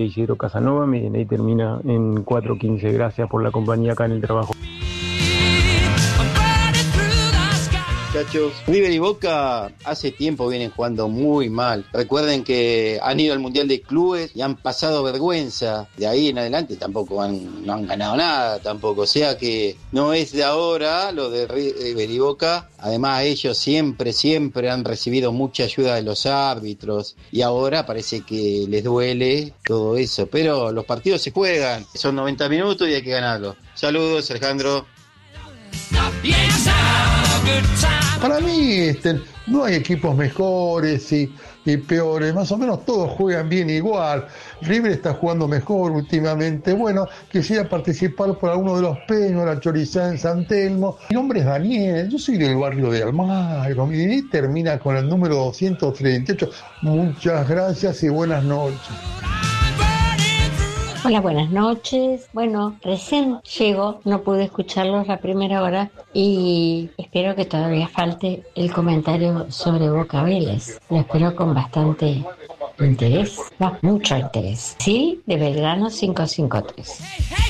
Isidro Casanova, mi DNI termina en 415. Gracias por la compañía acá en el trabajo. Muchachos, River y Boca hace tiempo vienen jugando muy mal. Recuerden que han ido al Mundial de Clubes y han pasado vergüenza. De ahí en adelante tampoco no han ganado nada tampoco. O sea que no es de ahora lo de River y Boca. Además ellos siempre han recibido mucha ayuda de los árbitros y ahora parece que les duele todo eso. Pero los partidos se juegan, son 90 minutos y hay que ganarlos. Saludos, Alejandro. Para mí no hay equipos mejores y peores, más o menos todos juegan bien igual. River está jugando mejor últimamente. Bueno, quisiera participar por alguno de los premios, la Chorizá en San Telmo. Mi nombre es Daniel, yo soy del barrio de Almagro, mi DNI termina con el número 238. Muchas gracias y buenas noches. Hola, buenas noches. Bueno, recién llego, no pude escucharlos la primera hora y espero que todavía falte el comentario sobre Boca Vélez. Lo espero con bastante interés, mucho interés. Sí, de Belgrano 553.